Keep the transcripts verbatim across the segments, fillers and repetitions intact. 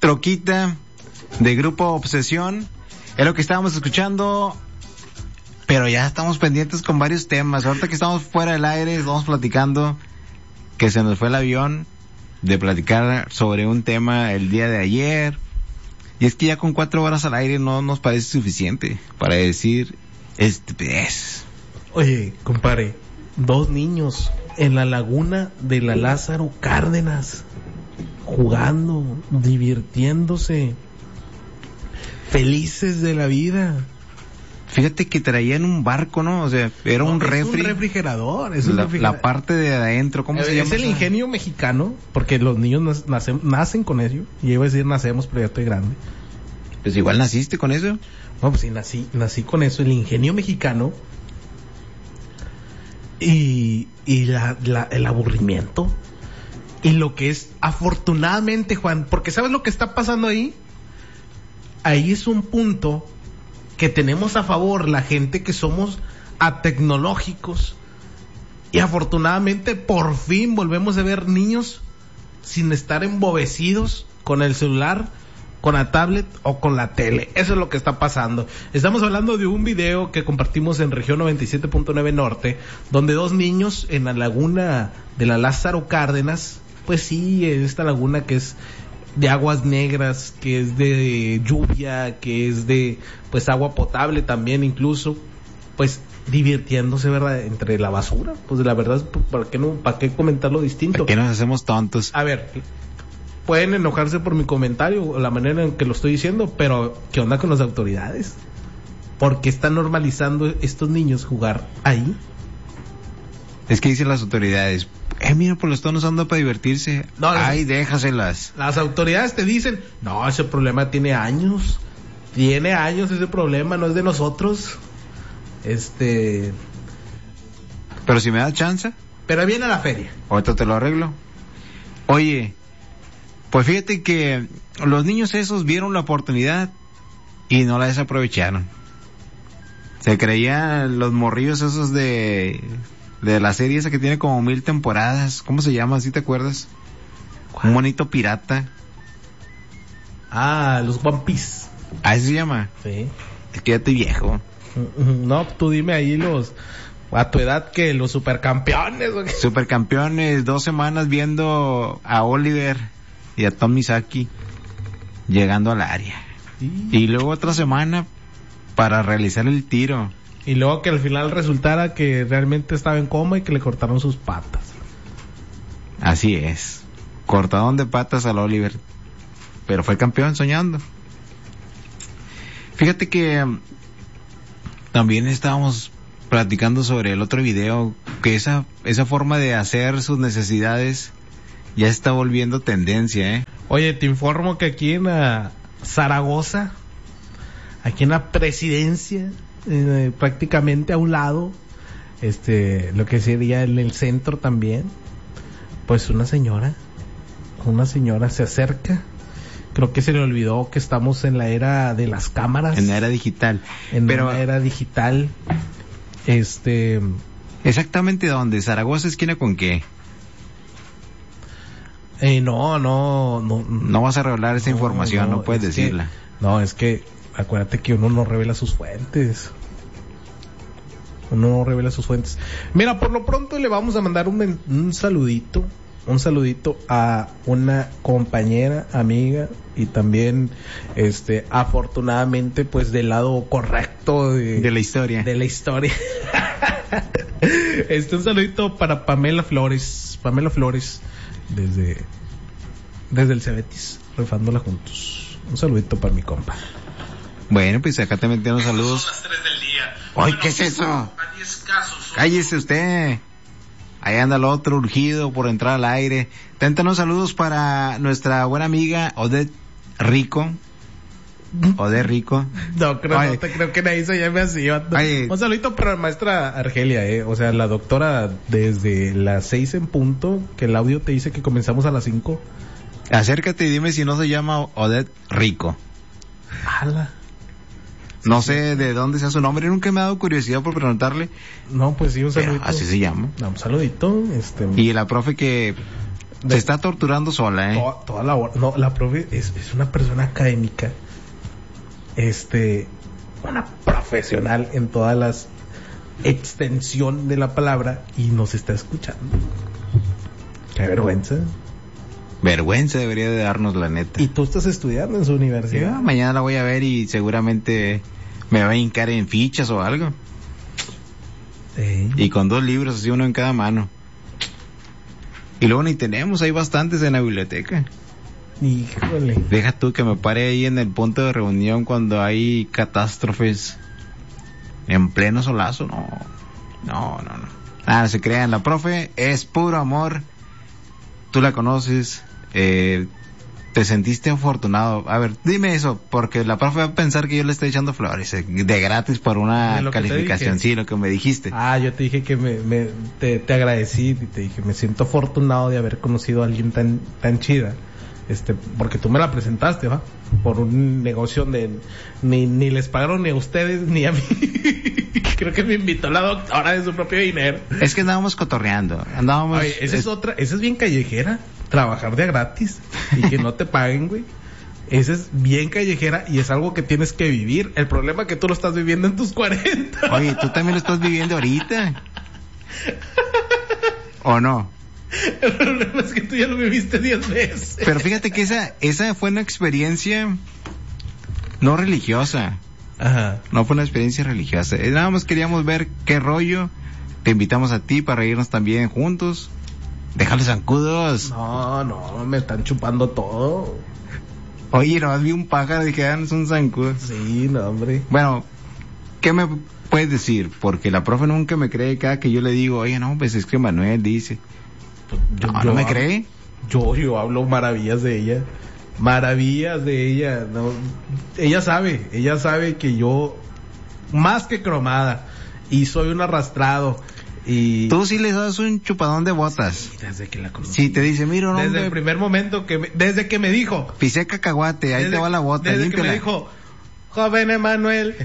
Troquita de Grupo Obsesión. Es lo que estábamos escuchando. Pero ya estamos pendientes con varios temas. Ahorita que estamos fuera del aire, estamos platicando que se nos fue el avión de platicar sobre un tema el día de ayer. Y es que ya con cuatro horas al aire no nos parece suficiente para decir estupidez. Oye, compadre, dos niños en la laguna de la Lázaro Cárdenas, jugando, divirtiéndose, felices de la vida. Fíjate que traían un barco, ¿no? O sea, era no, un refri. Es un refrigerador. Es un la, refrigerador. La parte de adentro, ¿cómo es, se llama? Es el esa? Ingenio mexicano, porque los niños nacen, nacen con eso. Y iba a decir nacemos, pero ya estoy grande. Pues igual naciste con eso. No, pues sí, nací, nací con eso, el ingenio mexicano. Y, y la, la, el aburrimiento. Y lo que es, afortunadamente, Juan, porque ¿sabes lo que está pasando ahí? Ahí es un punto que tenemos a favor la gente que somos atecnológicos, y afortunadamente por fin volvemos a ver niños sin estar embobecidos con el celular, con la tablet o con la tele. Eso es lo que está pasando. Estamos hablando de un video que compartimos en región noventa y siete punto nueve Norte, donde dos niños en la laguna de la Lázaro Cárdenas, pues sí, esta laguna que es de aguas negras, que es de lluvia, que es de pues agua potable también incluso, pues divirtiéndose, ¿verdad? Entre la basura, pues la verdad, ¿para qué no, para qué comentarlo distinto? ¿Por qué nos hacemos tontos? A ver, pueden enojarse por mi comentario o la manera en que lo estoy diciendo, pero ¿qué onda con las autoridades? ¿Por qué están normalizando estos niños jugar ahí? Es que dicen las autoridades, eh, mira, pues lo están usando para divertirse. No, ay, las, déjaselas. Las autoridades te dicen, no, ese problema tiene años. Tiene años ese problema, no es de nosotros. Este... Pero si me da chance. Pero viene a la feria. Ahorita te lo arreglo. Oye, pues fíjate que los niños esos vieron la oportunidad y no la desaprovecharon. Se creían los morrillos esos de... de la serie esa que tiene como mil temporadas. ¿Cómo se llama? ¿Sí te acuerdas? ¿Cuál? Un monito pirata. Ah, los One Piece. ¿Ah, eso se llama? Sí. Es que ya estoy viejo. No, tú dime ahí los... a tu edad, que los supercampeones. ¿O qué? Supercampeones, dos semanas viendo a Oliver y a Tom Misaki llegando al área. Sí. Y luego otra semana para realizar el tiro. Y luego que al final resultara que realmente estaba en coma y que le cortaron sus patas. Así es. Cortaron de patas al Oliver. Pero fue campeón soñando. Fíjate que um, también estábamos platicando sobre el otro video, que esa, esa forma de hacer sus necesidades ya está volviendo tendencia, ¿eh? Oye, te informo que aquí en uh, Zaragoza, aquí en la presidencia, Eh, prácticamente a un lado, este, lo que sería en el centro también, pues una señora, una señora se acerca, creo que se le olvidó que estamos en la era de las cámaras, en la era digital, en pero la era digital, este, exactamente dónde, Zaragoza, esquina con qué, eh, no, no, no, no vas a revelar esa no, información, no, no puedes decirla, que, no, es que acuérdate que uno no revela sus fuentes. Uno no revela sus fuentes. Mira, por lo pronto le vamos a mandar un, un saludito, un saludito a una compañera, amiga, y también, este, afortunadamente, pues del lado correcto de, de la historia. De la historia. Este, un saludito para Pamela Flores, Pamela Flores, desde, desde el Cebetis, rifándola juntos. Un saludito para mi compa. Bueno, pues acá te metieron saludos. Son las tres del día. ¡Ay, qué es eso! A diez casos. Cállese usted. Ahí anda el otro urgido por entrar al aire. Téntanos saludos para nuestra buena amiga Odette Rico. Odette Rico. No, creo, no te creo que nadie se llame así. Un saludito para la maestra Argelia, eh. O sea, la doctora desde las seis en punto, que el audio te dice que comenzamos a las cinco. Acércate y dime si no se llama Odette Rico. ¡Hala! No sé de dónde sea su nombre, nunca me ha dado curiosidad por preguntarle. No, pues sí, un saludito. Pero así se llama. No, un saludito. Este... Y la profe que De, Se está torturando sola, ¿eh? to- toda la hora. No, la profe es, es una persona académica. Este, una profesional en todas las extensión de la palabra y nos está escuchando. Qué vergüenza. Vergüenza debería de darnos, la neta. Y tú estás estudiando en su universidad. Yo mañana la voy a ver y seguramente me va a hincar en fichas o algo. Sí. Y con dos libros, así uno en cada mano. Y luego ni tenemos, hay bastantes en la biblioteca. Híjole. Deja tú que me pare ahí en el punto de reunión cuando hay catástrofes en pleno solazo. No, no, no, no. Ah, no se crean, la profe es puro amor. Tú la conoces, eh, te sentiste afortunado. A ver, dime eso, porque la profe va a pensar que yo le estoy echando flores eh, de gratis por una De lo que te calificación. dije. Sí, lo que me dijiste. Ah, yo te dije que me, me te, te agradecí y te dije, me siento afortunado de haber conocido a alguien tan, tan chida. Este, porque tú me la presentaste, ¿va? Por un negocio donde ni, ni les pagaron ni a ustedes ni a mí. Creo que me invitó la doctora de su propio dinero. Es que andábamos cotorreando, andábamos... Oye, esa es, es- otra, esa es bien callejera, trabajar de a gratis y que no te paguen, güey. Esa es bien callejera y es algo que tienes que vivir. El problema es que tú lo estás viviendo en tus cuarenta. Oye, tú también lo estás viviendo ahorita. ¿O no? El problema es que tú ya lo viviste diez veces. Pero fíjate que esa, esa fue una experiencia no religiosa. Ajá. No fue una experiencia religiosa. Eh, Nada más queríamos ver qué rollo. Te invitamos a ti para reírnos también juntos. Déjale zancudos. No, no, me están chupando todo. Oye, nomás vi un pájaro y dije, ah, no es un zancudo. Sí, no, hombre. Bueno, ¿qué me puedes decir? Porque la profe nunca me cree cada que yo le digo, oye, no, pues es que Manuel dice. Yo, No, yo ¿no me hablo- cree? Yo, yo hablo maravillas de ella. Maravillas de ella. No, ella sabe, ella sabe que yo, más que cromada, y soy un arrastrado. Y Tú sí le das un chupadón de botas. desde que la conocí. Si te dice, mira, un Desde hombre, el primer momento que me, desde que me dijo. pisé cacahuate, ahí desde, te va la bota, Desde que límpiala. me dijo, joven Emanuel,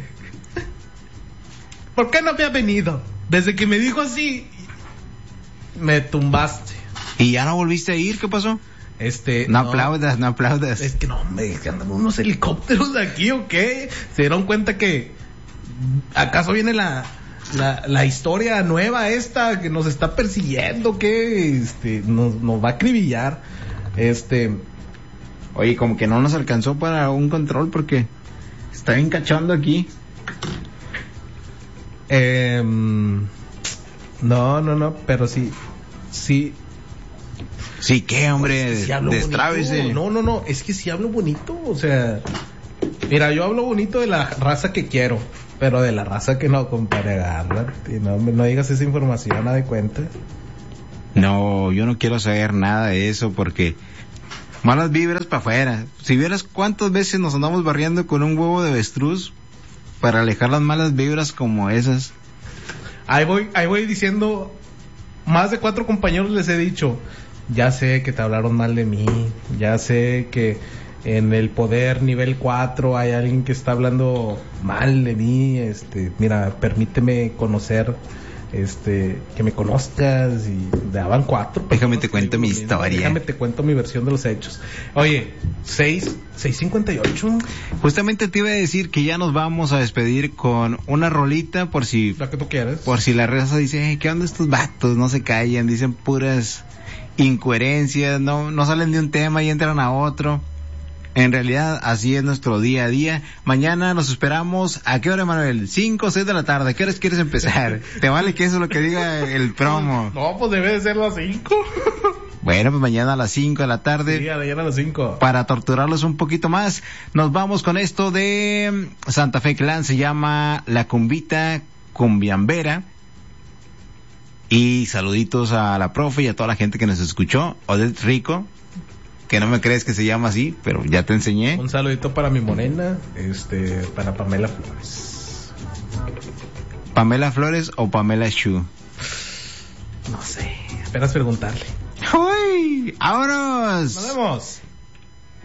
¿por qué no me ha venido? Desde que me dijo así, me tumbaste. Y ya no volviste a ir, ¿qué pasó? Este, No, aplaudas, no aplaudas. Es que no, me que andan unos helicópteros de aquí o qué. Se dieron cuenta que acaso viene la, la, la historia nueva esta que nos está persiguiendo, que este nos, nos va a acribillar. Este, Oye, como que no nos alcanzó para un control porque está bien cachondo aquí. em, no, no, no, pero sí, sí. Sí, ¿qué, hombre? Pues, sí hablo Destrábese. bonito. No, no, no, es que sí hablo bonito, o sea, mira, yo hablo bonito de la raza que quiero, pero de la raza que no, compadre, agárrate, no, no digas esa información, a de cuenta. No, yo no quiero saber nada de eso porque malas vibras para afuera. Si vieras cuántas veces nos andamos barriendo con un huevo de avestruz para alejar las malas vibras como esas. Ahí voy, ahí voy diciendo, más de cuatro compañeros les he dicho, ya sé que te hablaron mal de mí, ya sé que en el poder nivel cuatro hay alguien que está hablando mal de mí, este, mira, permíteme conocer, este, que me conozcas y daban cuatro. Déjame te personas, cuento digo, mi mismo, historia. Déjame te cuento mi versión de los hechos. Oye, seis, seis cincuenta y ocho, Justamente te iba a decir que ya nos vamos a despedir con una rolita por si la que tú quieres. por si la raza dice, "Eh, ¿qué onda estos vatos? No se callan, dicen puras incoherencias, no, no salen de un tema y entran a otro. En realidad, así es nuestro día a día. Mañana nos esperamos. ¿A qué hora, Manuel? ¿Cinco o seis de la tarde? ¿A qué horas quieres empezar? ¿Te vale que eso es lo que diga el promo? No, pues debe de ser las cinco. Bueno, pues mañana a las cinco de la Sí, tarde, a mañana a las cinco. para torturarlos un poquito más, nos vamos con esto de Santa Fe Clan. Se llama La Cumbita Cumbiambera. Y saluditos a la profe y a toda la gente que nos escuchó. Odette Rico, que no me crees que se llama así, pero ya te enseñé. Un saludito para mi morena, este, para Pamela Flores. ¿Pamela Flores o Pamela Shu? No sé, esperas preguntarle. ¡Uy! ¡Vámonos! Nos vemos.